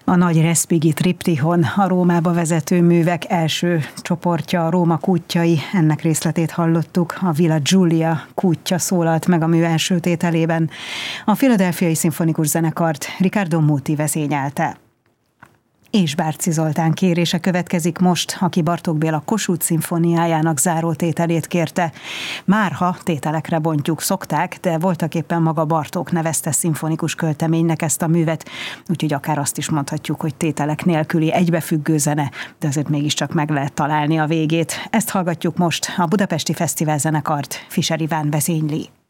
A nagy Respighi triptihon, a Rómába vezető művek első csoportja, a Róma kútjai, ennek részletét hallottuk. A Villa Giulia kútja szólalt meg a mű első tételében. A Philadelphiai Szimfonikus Zenekart Riccardo Muti vezényelte. És Bárczy Zoltán kérése következik most, aki Bartók Béla Kossuth szimfóniájának zárótételét kérte. Márha tételekre bontjuk, szokták, de voltaképpen maga Bartók nevezte szimfonikus költeménynek ezt a művet, úgyhogy akár azt is mondhatjuk, hogy tételek nélküli egybefüggő zene, de azért mégiscsak meg lehet találni a végét. Ezt hallgatjuk most, a Budapesti Fesztivál Zenekart Fischer Iván vezényli.